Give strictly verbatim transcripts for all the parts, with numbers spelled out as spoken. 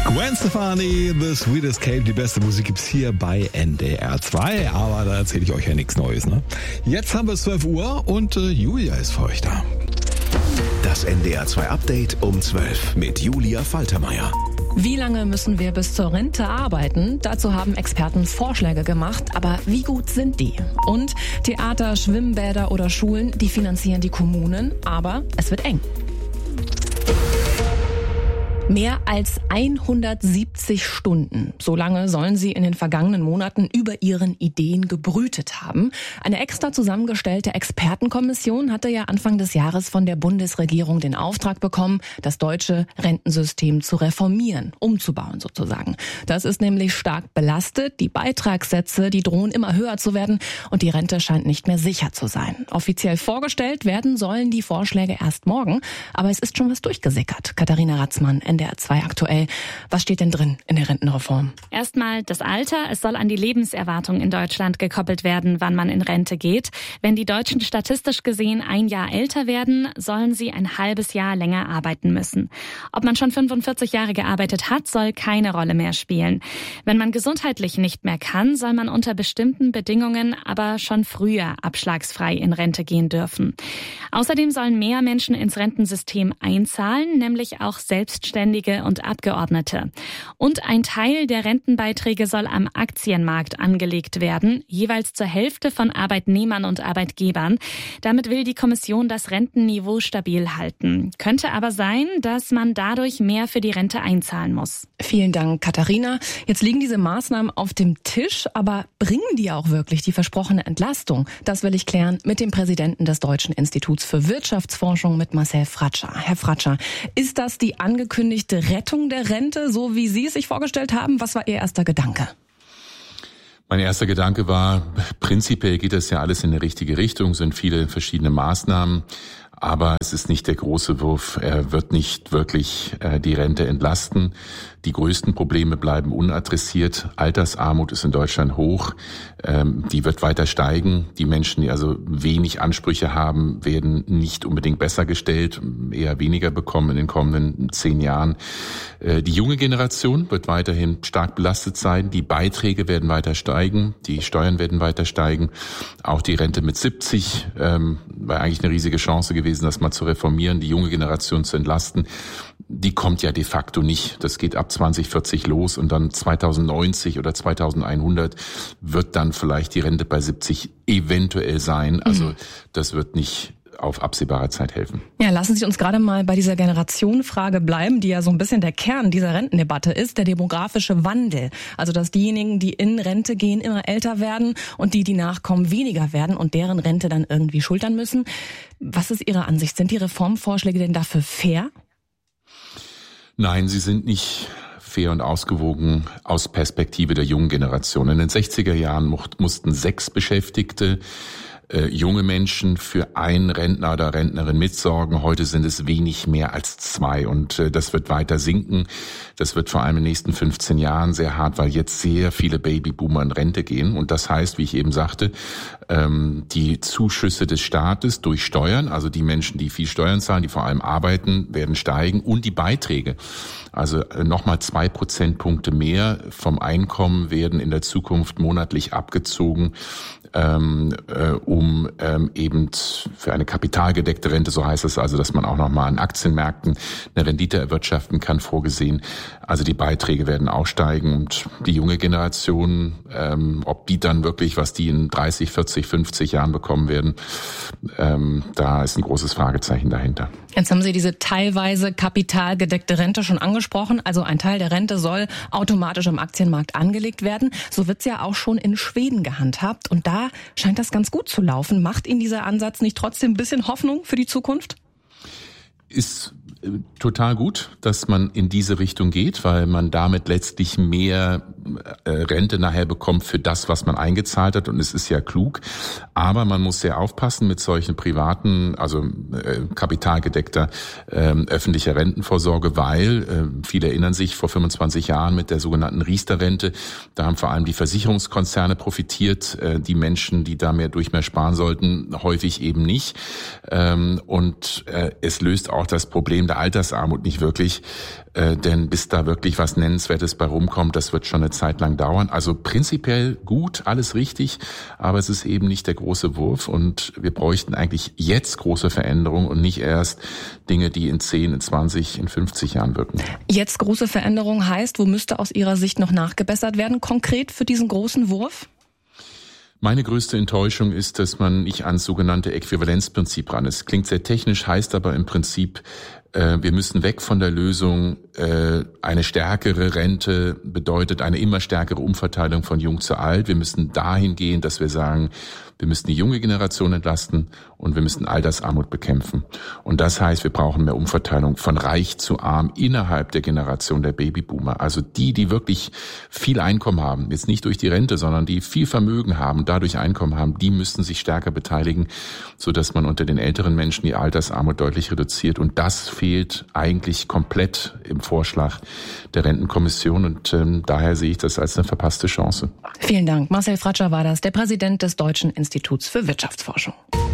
Gwen Stefani, The Sweet Escape, die beste Musik gibt's hier bei N D R zwei, aber da erzähle ich euch ja nichts Neues, ne? Jetzt haben wir zwölf Uhr und äh, Julia ist für euch da. Das N D R zwei Update um zwölf mit Julia Faltermeier. Wie lange müssen wir bis zur Rente arbeiten? Dazu haben Experten Vorschläge gemacht, aber wie gut sind die? Und Theater, Schwimmbäder oder Schulen, die finanzieren die Kommunen, aber es wird eng. Mehr als hundertsiebzig Stunden. So lange sollen sie in den vergangenen Monaten über ihren Ideen gebrütet haben. Eine extra zusammengestellte Expertenkommission hatte ja Anfang des Jahres von der Bundesregierung den Auftrag bekommen, das deutsche Rentensystem zu reformieren, umzubauen sozusagen. Das ist nämlich stark belastet. Die Beitragssätze, die drohen immer höher zu werden und die Rente scheint nicht mehr sicher zu sein. Offiziell vorgestellt werden sollen die Vorschläge erst morgen, aber es ist schon was durchgesickert. Katharina Ratzmann, N D R zwei aktuell. Was steht denn drin in der Rentenreform? Erstmal das Alter. Es soll an die Lebenserwartung in Deutschland gekoppelt werden, wann man in Rente geht. Wenn die Deutschen statistisch gesehen ein Jahr älter werden, sollen sie ein halbes Jahr länger arbeiten müssen. Ob man schon fünfundvierzig Jahre gearbeitet hat, soll keine Rolle mehr spielen. Wenn man gesundheitlich nicht mehr kann, soll man unter bestimmten Bedingungen aber schon früher abschlagsfrei in Rente gehen dürfen. Außerdem sollen mehr Menschen ins Rentensystem einzahlen, nämlich auch selbstständig und Abgeordnete. Und ein Teil der Rentenbeiträge soll am Aktienmarkt angelegt werden, jeweils zur Hälfte von Arbeitnehmern und Arbeitgebern. Damit will die Kommission das Rentenniveau stabil halten. Könnte aber sein, dass man dadurch mehr für die Rente einzahlen muss. Vielen Dank, Katharina. Jetzt liegen diese Maßnahmen auf dem Tisch, aber bringen die auch wirklich die versprochene Entlastung? Das will ich klären mit dem Präsidenten des Deutschen Instituts für Wirtschaftsforschung, mit Marcel Fratscher. Herr Fratscher, ist das die angekündigte Rettung der Rente, so wie Sie es sich vorgestellt haben? Was war Ihr erster Gedanke? Mein erster Gedanke war, prinzipiell geht das ja alles in die richtige Richtung, sind viele verschiedene Maßnahmen, aber es ist nicht der große Wurf. Er wird nicht wirklich äh, die Rente entlasten. Die größten Probleme bleiben unadressiert. Altersarmut ist in Deutschland hoch. Ähm, die wird weiter steigen. Die Menschen, die also wenig Ansprüche haben, werden nicht unbedingt besser gestellt, eher weniger bekommen in den kommenden zehn Jahren. Äh, die junge Generation wird weiterhin stark belastet sein. Die Beiträge werden weiter steigen. Die Steuern werden weiter steigen. Auch die Rente mit siebzig ähm, war eigentlich eine riesige Chance gewesen, das mal zu reformieren, die junge Generation zu entlasten. Die kommt ja de facto nicht. Das geht ab zwanzig vierzig los und dann zweitausendneunzig oder zweitausendeinhundert wird dann vielleicht die Rente bei siebzig eventuell sein. Also mhm. das wird nicht auf absehbare Zeit helfen. Ja, lassen Sie uns gerade mal bei dieser Generationenfrage bleiben, die ja so ein bisschen der Kern dieser Rentendebatte ist, der demografische Wandel. Also, dass diejenigen, die in Rente gehen, immer älter werden und die, die nachkommen, weniger werden und deren Rente dann irgendwie schultern müssen. Was ist Ihre Ansicht? Sind die Reformvorschläge denn dafür fair? Nein, sie sind nicht fair und ausgewogen aus Perspektive der jungen Generation. In den sechziger Jahren mussten sechs Beschäftigte Äh, junge Menschen für einen Rentner oder Rentnerin mitsorgen. Heute sind es wenig mehr als zwei und äh, das wird weiter sinken. Das wird vor allem in den nächsten fünfzehn Jahren sehr hart, weil jetzt sehr viele Babyboomer in Rente gehen und das heißt, wie ich eben sagte, ähm, die Zuschüsse des Staates durch Steuern, also die Menschen, die viel Steuern zahlen, die vor allem arbeiten, werden steigen und die Beiträge. Also äh, nochmal zwei Prozentpunkte mehr vom Einkommen werden in der Zukunft monatlich abgezogen, ähm, äh, um ähm, eben für eine kapitalgedeckte Rente, so heißt es also, dass man auch nochmal an Aktienmärkten eine Rendite erwirtschaften kann, vorgesehen. Also die Beiträge werden auch steigen und die junge Generation, ähm, ob die dann wirklich, was die in dreißig, vierzig, fünfzig Jahren bekommen werden, ähm, da ist ein großes Fragezeichen dahinter. Jetzt haben Sie diese teilweise kapitalgedeckte Rente schon angesprochen. Also ein Teil der Rente soll automatisch im Aktienmarkt angelegt werden. So wird's ja auch schon in Schweden gehandhabt. Und da scheint das ganz gut zu laufen. Macht Ihnen dieser Ansatz nicht trotzdem ein bisschen Hoffnung für die Zukunft? Ist total gut, dass man in diese Richtung geht, weil man damit letztlich mehr äh, Rente nachher bekommt für das, was man eingezahlt hat. Und es ist ja klug. Aber man muss sehr aufpassen mit solchen privaten, also äh, kapitalgedeckter äh, öffentlicher Rentenvorsorge, weil äh, viele erinnern sich vor fünfundzwanzig Jahren mit der sogenannten Riester-Rente. Da haben vor allem die Versicherungskonzerne profitiert, äh, die Menschen, die da mehr durch mehr sparen sollten, häufig eben nicht. Ähm, und äh, es löst auch das Problem der Altersarmut nicht wirklich, äh, denn bis da wirklich was Nennenswertes bei rumkommt, das wird schon eine Zeit lang dauern. Also prinzipiell gut, alles richtig, aber es ist eben nicht der große Wurf und wir bräuchten eigentlich jetzt große Veränderungen und nicht erst Dinge, die in zehn, in zwanzig, in fünfzig Jahren wirken. Jetzt große Veränderung heißt, wo müsste aus Ihrer Sicht noch nachgebessert werden, konkret für diesen großen Wurf? Meine größte Enttäuschung ist, dass man nicht ans sogenannte Äquivalenzprinzip ran ist. Klingt sehr technisch, heißt aber im Prinzip, äh, wir müssen weg von der Lösung, äh, eine stärkere Rente bedeutet eine immer stärkere Umverteilung von jung zu alt. Wir müssen dahin gehen, dass wir sagen, wir müssen die junge Generation entlasten und wir müssen Altersarmut bekämpfen. Und das heißt, wir brauchen mehr Umverteilung von reich zu arm innerhalb der Generation der Babyboomer. Also die, die wirklich viel Einkommen haben, jetzt nicht durch die Rente, sondern die viel Vermögen haben, dadurch Einkommen haben, die müssten sich stärker beteiligen, sodass man unter den älteren Menschen die Altersarmut deutlich reduziert. Und das fehlt eigentlich komplett im Vorschlag der Rentenkommission. Und ähm, daher sehe ich das als eine verpasste Chance. Vielen Dank. Marcel Fratscher war das, der Präsident des Deutschen Instituts für Wirtschaftsforschung.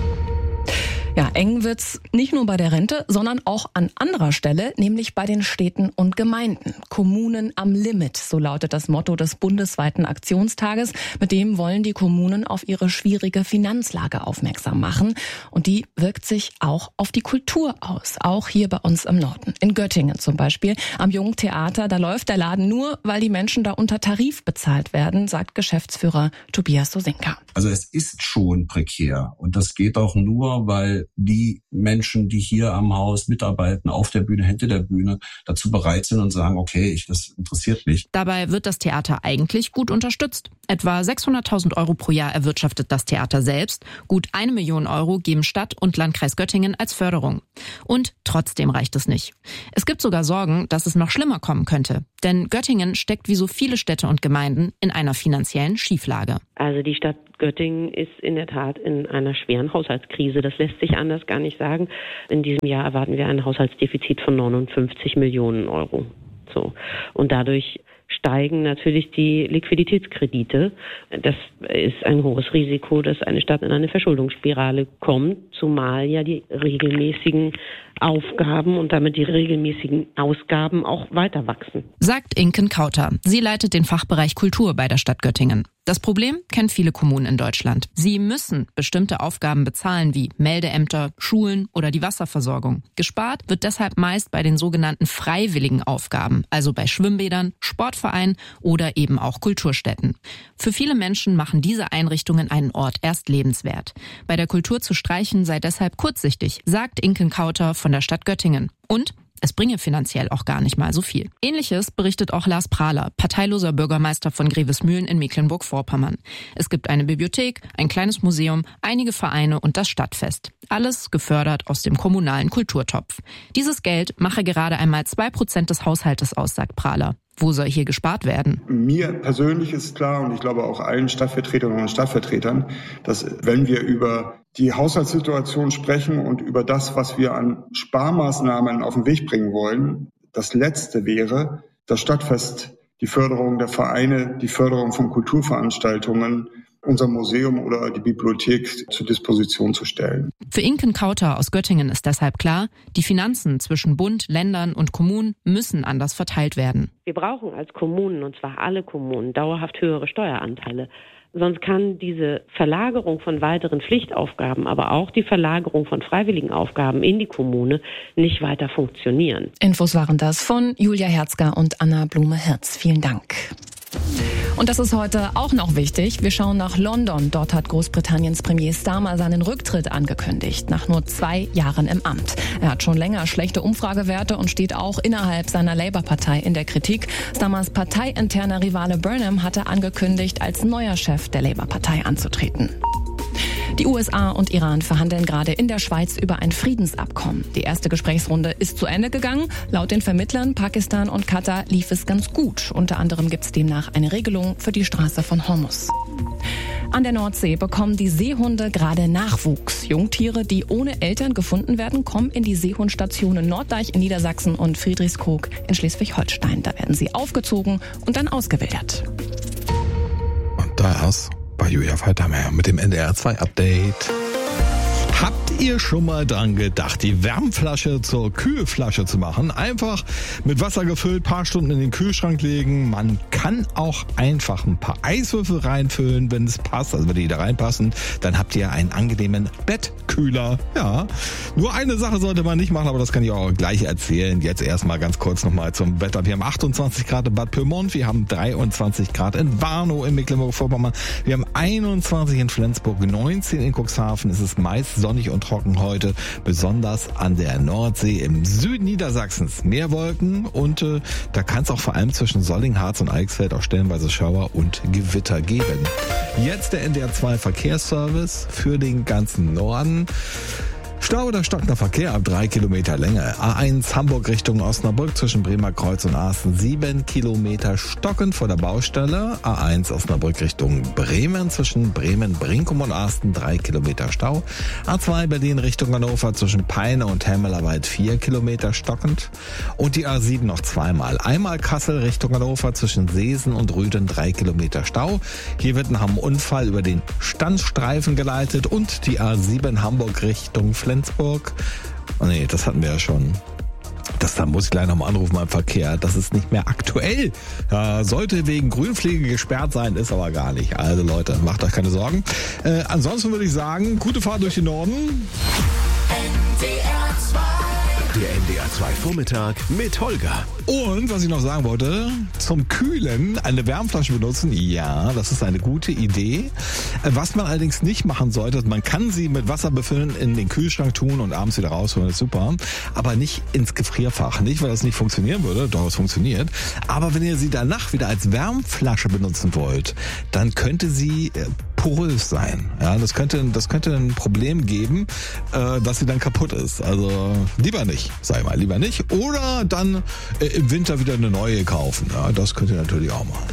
Ja, eng wird's nicht nur bei der Rente, sondern auch an anderer Stelle, nämlich bei den Städten und Gemeinden. Kommunen am Limit, so lautet das Motto des bundesweiten Aktionstages. Mit dem wollen die Kommunen auf ihre schwierige Finanzlage aufmerksam machen. Und die wirkt sich auch auf die Kultur aus, auch hier bei uns im Norden. In Göttingen zum Beispiel, am Jungen Theater, da läuft der Laden nur, weil die Menschen da unter Tarif bezahlt werden, sagt Geschäftsführer Tobias Sosinka. Also es ist schon prekär und das geht auch nur, weil die Menschen, die hier am Haus mitarbeiten, auf der Bühne, hinter der Bühne, dazu bereit sind und sagen, okay, ich, das interessiert mich. Dabei wird das Theater eigentlich gut unterstützt. Etwa sechshunderttausend Euro pro Jahr erwirtschaftet das Theater selbst. Gut eine Million Euro geben Stadt und Landkreis Göttingen als Förderung. Und trotzdem reicht es nicht. Es gibt sogar Sorgen, dass es noch schlimmer kommen könnte. Denn Göttingen steckt wie so viele Städte und Gemeinden in einer finanziellen Schieflage. Also die Stadt Göttingen ist in der Tat in einer schweren Haushaltskrise. Das lässt sich anders gar nicht sagen. In diesem Jahr erwarten wir ein Haushaltsdefizit von neunundfünfzig Millionen Euro. So. Und dadurch steigen natürlich die Liquiditätskredite. Das ist ein hohes Risiko, dass eine Stadt in eine Verschuldungsspirale kommt, zumal ja die regelmäßigen Aufgaben und damit die regelmäßigen Ausgaben auch weiter wachsen. Sagt Inken Kauter. Sie leitet den Fachbereich Kultur bei der Stadt Göttingen. Das Problem kennen viele Kommunen in Deutschland. Sie müssen bestimmte Aufgaben bezahlen wie Meldeämter, Schulen oder die Wasserversorgung. Gespart wird deshalb meist bei den sogenannten freiwilligen Aufgaben, also bei Schwimmbädern, Sportvereinen oder eben auch Kulturstätten. Für viele Menschen machen diese Einrichtungen einen Ort erst lebenswert. Bei der Kultur zu streichen sei deshalb kurzsichtig, sagt Inken Kauter von der Stadt Göttingen. Und es bringe finanziell auch gar nicht mal so viel. Ähnliches berichtet auch Lars Prahler, parteiloser Bürgermeister von Grevesmühlen in Mecklenburg-Vorpommern. Es gibt eine Bibliothek, ein kleines Museum, einige Vereine und das Stadtfest. Alles gefördert aus dem kommunalen Kulturtopf. Dieses Geld mache gerade einmal zwei Prozent des Haushaltes aus, sagt Prahler. Wo soll hier gespart werden? Mir persönlich ist klar und ich glaube auch allen Stadtvertreterinnen und Stadtvertretern, dass wenn wir über die Haushaltssituation sprechen und über das, was wir an Sparmaßnahmen auf den Weg bringen wollen, das Letzte wäre, das Stadtfest, die Förderung der Vereine, die Förderung von Kulturveranstaltungen, unser Museum oder die Bibliothek zur Disposition zu stellen. Für Inken Kauter aus Göttingen ist deshalb klar, die Finanzen zwischen Bund, Ländern und Kommunen müssen anders verteilt werden. Wir brauchen als Kommunen, und zwar alle Kommunen, dauerhaft höhere Steueranteile. Sonst kann diese Verlagerung von weiteren Pflichtaufgaben, aber auch die Verlagerung von freiwilligen Aufgaben in die Kommune nicht weiter funktionieren. Infos waren das von Julia Herzger und Anna Blume-Hirz. Vielen Dank. Und das ist heute auch noch wichtig. Wir schauen nach London. Dort hat Großbritanniens Premier Starmer seinen Rücktritt angekündigt, nach nur zwei Jahren im Amt. Er hat schon länger schlechte Umfragewerte und steht auch innerhalb seiner Labour-Partei in der Kritik. Starmers parteiinterner Rivale Burnham hatte angekündigt, als neuer Chef der Labour-Partei anzutreten. Die U S A und Iran verhandeln gerade in der Schweiz über ein Friedensabkommen. Die erste Gesprächsrunde ist zu Ende gegangen. Laut den Vermittlern Pakistan und Katar lief es ganz gut. Unter anderem gibt es demnach eine Regelung für die Straße von Hormuz. An der Nordsee bekommen die Seehunde gerade Nachwuchs. Jungtiere, die ohne Eltern gefunden werden, kommen in die Seehundstationen Norddeich in Niedersachsen und Friedrichskoog in Schleswig-Holstein. Da werden sie aufgezogen und dann ausgewildert. Und da ist bei Julia Faltermeier mit dem N D R zwei Update. Habt ihr schon mal dran gedacht, die Wärmflasche zur Kühlflasche zu machen? Einfach mit Wasser gefüllt, paar Stunden in den Kühlschrank legen. Man kann auch einfach ein paar Eiswürfel reinfüllen, wenn es passt. Also wenn die da reinpassen, dann habt ihr einen angenehmen Bettkühler. Ja, nur eine Sache sollte man nicht machen, aber das kann ich auch gleich erzählen. Jetzt erstmal ganz kurz nochmal zum Wetter. Wir haben achtundzwanzig Grad in Bad Pyrmont, wir haben dreiundzwanzig Grad in Warnow in Mecklenburg-Vorpommern, wir haben einundzwanzig in Flensburg, neunzehn in Cuxhaven. Es ist meist sonnig und trocken heute, besonders an der Nordsee im Süden Niedersachsens. Mehr Wolken und äh, da kann es auch vor allem zwischen Solling, Harz und Eichsfeld auch stellenweise Schauer und Gewitter geben. Jetzt der N D R zwei Verkehrsservice für den ganzen Norden. Stau oder stockender Verkehr ab drei Kilometer Länge. A eins Hamburg Richtung Osnabrück zwischen Bremer Kreuz und Asten sieben Kilometer stockend vor der Baustelle. A eins Osnabrück Richtung Bremen zwischen Bremen, Brinkum und Asten drei Kilometer Stau. A zwei Berlin Richtung Hannover zwischen Peine und Hemmelerwald vier Kilometer stockend. Und die A sieben noch zweimal. Einmal Kassel Richtung Hannover zwischen Seesen und Rüden drei Kilometer Stau. Hier wird nach einem Unfall über den Standstreifen geleitet und die A sieben Hamburg Richtung Flensburg. Flensburg. Oh nee, das hatten wir ja schon. Das da muss ich gleich nochmal anrufen beim Verkehr. Das ist nicht mehr aktuell. Ja, sollte wegen Grünpflege gesperrt sein, ist aber gar nicht. Also Leute, macht euch keine Sorgen. Äh, ansonsten würde ich sagen, gute Fahrt durch den Norden. N D R zwei. Der N D R zwei Vormittag mit Holger. Und was ich noch sagen wollte, zum Kühlen eine Wärmflasche benutzen, ja, das ist eine gute Idee. Was man allerdings nicht machen sollte, man kann sie mit Wasser befüllen, in den Kühlschrank tun und abends wieder rausholen, das ist super. Aber nicht ins Gefrierfach. Nicht, weil das nicht funktionieren würde, doch es funktioniert. Aber wenn ihr sie danach wieder als Wärmflasche benutzen wollt, dann könnte sie porös sein. Ja, das könnte, das könnte ein Problem geben, äh, dass sie dann kaputt ist. Also lieber nicht, sag ich mal, lieber nicht. Oder dann äh, im Winter wieder eine neue kaufen. Ja, das könnt ihr natürlich auch machen.